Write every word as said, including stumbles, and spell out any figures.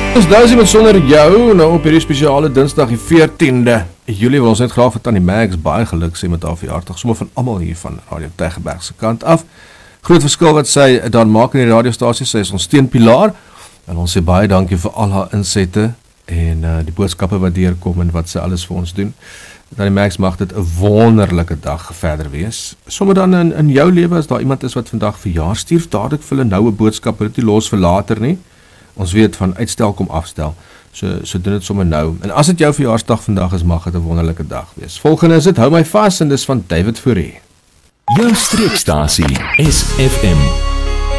Ons nou is iemand sonder jou, nou op hierdie spesiale Dinsdag die veertiende Julie wil ons net graag vir Tannie Mags baie geluk sê met haar verjaardag, sommer van almal hier van Radio Tygerberg se kant af. Groot verskil wat sy dan maak in die radiostasie, sy is ons steunpilaar, en ons sê baie dankie vir al haar insette, en uh, die boodskappe wat deurkom en wat sy alles vir ons doen. Tannie Mags mag dit 'n wonderlike dag verder wees. Sommige dan in, in jou lewe, as daar iemand is wat vandag verjaar, stuur dadelik vir hulle noue boodskappe, dit nie los vir later nie. Ons weet van uitstel kom afstel, so, so doen dit sommer nou. En as dit jou verjaarsdag vandag is, mag dit 'n wonderlike dag wees. Volgende is dit Hou My Vas en dis van David Fourie. Jou streekstasie S F M